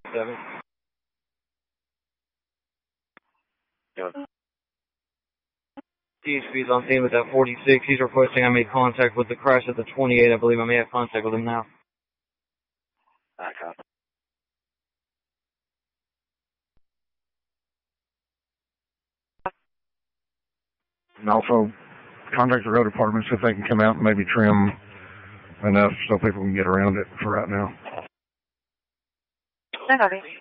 7. DHP's on scene with that 46. He's requesting I made contact with the crash at the 28. I believe I may have contact with him now. I copy. And also, contact the road department so if they can come out and maybe trim enough so people can get around it for right now. I copy.